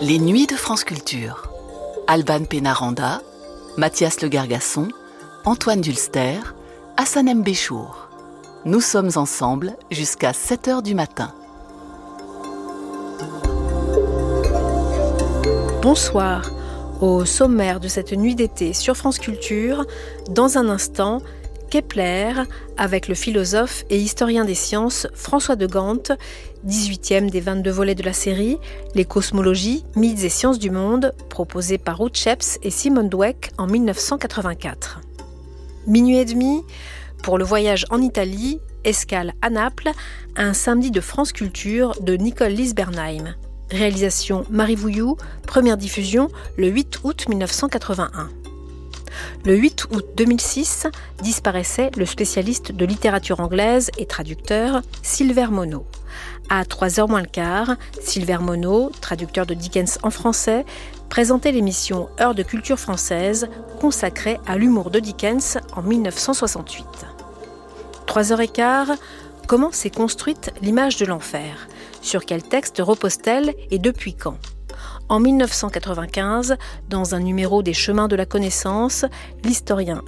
Les Nuits de France Culture. Alban Pénaranda, Mathias Le Gargasson, Antoine Dulster, Hassanem Béchour. Nous sommes ensemble jusqu'à 7h du matin. Bonsoir. Au sommaire de cette nuit d'été sur France Culture, dans un instant, Kepler avec le philosophe et historien des sciences François de Gant, 18e des 22 volets de la série Les cosmologies, mythes et sciences du monde, proposé par Ruth Sheps et Simone Dweck en 1984. Minuit et demi, pour le voyage en Italie, escale à Naples, un samedi de France Culture de Nicole Lisbernheim. Réalisation Marie Vouilloux, première diffusion le 8 août 1981. Le 8 août 2006, disparaissait le spécialiste de littérature anglaise et traducteur Silver Mono. À 3h moins le quart, Silver Mono, traducteur de Dickens en français, présentait l'émission Heure de culture française consacrée à l'humour de Dickens en 1968. 3h15, comment s'est construite l'image de l'enfer ? Sur quel texte repose-t-elle et depuis quand ? En 1995, dans un numéro des Chemins de la connaissance, l'historien